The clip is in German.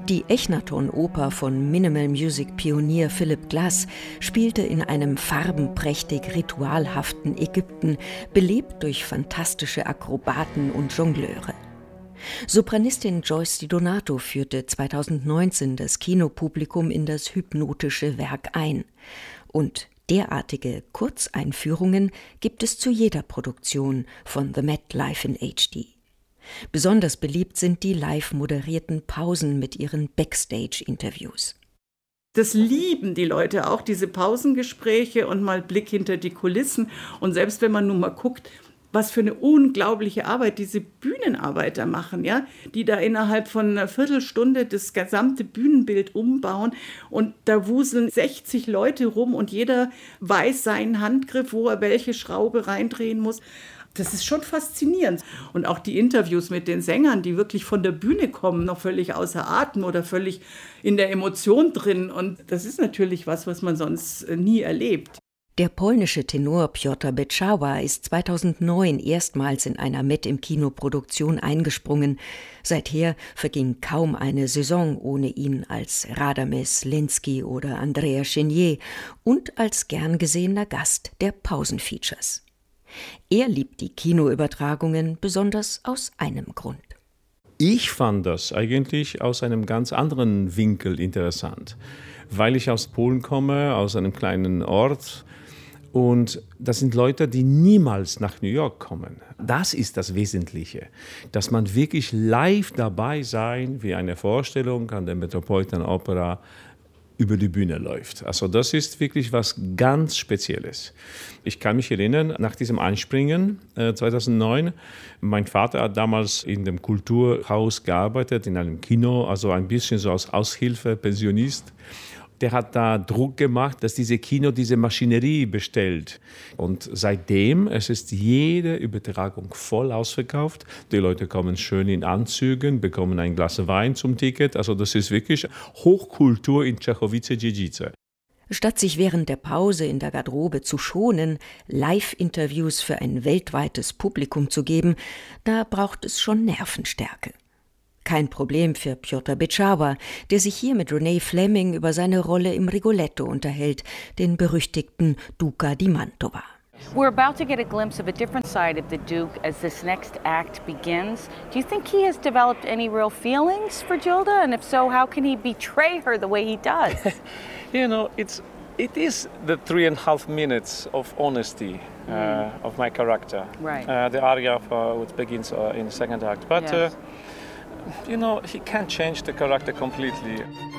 Die Echnaton-Oper von Minimal-Music-Pionier Philip Glass spielte in einem farbenprächtig ritualhaften Ägypten, belebt durch fantastische Akrobaten und Jongleure. Sopranistin Joyce Di Donato führte 2019 das Kinopublikum in das hypnotische Werk ein. Und derartige Kurzeinführungen gibt es zu jeder Produktion von The Met Live in HD. Besonders beliebt sind die live moderierten Pausen mit ihren Backstage-Interviews. Das lieben die Leute auch, diese Pausengespräche und mal Blick hinter die Kulissen. Und selbst wenn man nun mal guckt, was für eine unglaubliche Arbeit diese Bühnenarbeiter machen, ja, die da innerhalb von einer Viertelstunde das gesamte Bühnenbild umbauen und da wuseln 60 Leute rum und jeder weiß seinen Handgriff, wo er welche Schraube reindrehen muss. Das ist schon faszinierend. Und auch die Interviews mit den Sängern, die wirklich von der Bühne kommen, noch völlig außer Atem oder völlig in der Emotion drin. Und das ist natürlich was man sonst nie erlebt. Der polnische Tenor Piotr Beczała ist 2009 erstmals in einer Met im Kinoproduktion eingesprungen. Seither verging kaum eine Saison ohne ihn als Radames Lenski oder Andrea Chenier und als gern gesehener Gast der Pausenfeatures. Er liebt die Kinoübertragungen besonders aus einem Grund. Ich fand das eigentlich aus einem ganz anderen Winkel interessant, weil ich aus Polen komme, aus einem kleinen Ort. Und das sind Leute, die niemals nach New York kommen. Das ist das Wesentliche, dass man wirklich live dabei sein, wie eine Vorstellung an der Metropolitan Opera über die Bühne läuft. Also das ist wirklich was ganz Spezielles. Ich kann mich erinnern, nach diesem Einspringen 2009, mein Vater hat damals in dem Kulturhaus gearbeitet, in einem Kino, also ein bisschen so als Aushilfe, Pensionist. Der hat da Druck gemacht, dass diese Kino diese Maschinerie bestellt. Und seitdem, es ist jede Übertragung voll ausverkauft. Die Leute kommen schön in Anzügen, bekommen ein Glas Wein zum Ticket. Also das ist wirklich Hochkultur in Czechowice-Dziedzice. Statt sich während der Pause in der Garderobe zu schonen, Live-Interviews für ein weltweites Publikum zu geben, da braucht es schon Nervenstärke. Kein Problem für Piotr Beczała, der sich hier mit Renee Fleming über seine Rolle im Rigoletto unterhält, den berüchtigten Duca di Mantova. We're about to get a glimpse of a different side of the Duke as this next act begins. Do you think he has developed any real feelings for Gilda? And if so, how can he betray her the way he does? You know, it is the 3.5 minutes of honesty of my character. Right. The aria which begins in the second act. But, yes. You know, he can't change the character completely.